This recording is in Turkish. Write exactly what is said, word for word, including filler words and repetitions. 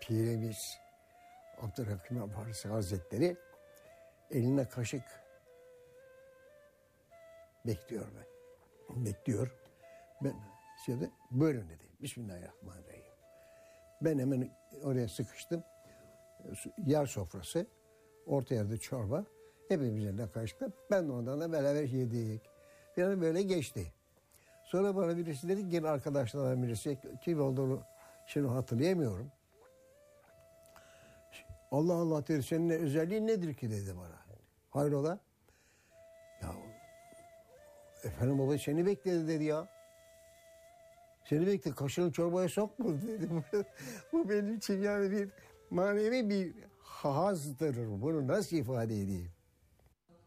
Pirimiz Abdülhakim Abbasi Hazretleri eline kaşık bekliyor ben. Bekliyor. Ben şöyle buyurun dedi. Bismillahirrahmanirrahim. Ben hemen oraya sıkıştım. Yer sofrası. Orta yerde çorba. Hepimizin de kaçtı. Ben de ondan da beraber yedik. Yani böyle geçti. Sonra bana birisi dedi ki arkadaşlardan birisi kim olduğunu şimdi hatırlayamıyorum. Allah Allah dedi senin özelliğin nedir ki dedi bana. Hayrola? Ya efendim baba seni bekledi dedi ya. Seni bekledi kaşığını çorbaya sokma dedi. Bu benim için yani bir manevi bir hazdır. Bunu nasıl ifade edeyim?